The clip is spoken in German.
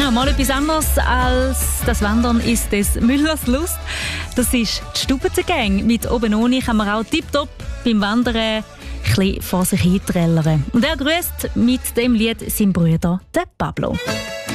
Ja, mal etwas anderes als das Wandern ist des Müllers Lust. Das ist die Stubbengang. Mit «Oben ohne» kann man auch tipptopp beim Wandern ein bisschen vor sich hin trällern. Und er grüßt mit dem Lied seinen Bruder, den Pablo.